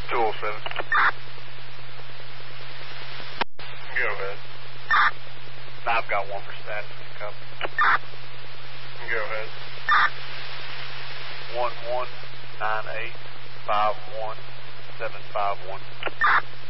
207. Go ahead. I've got one for status. Copy. Go ahead. 119851 751.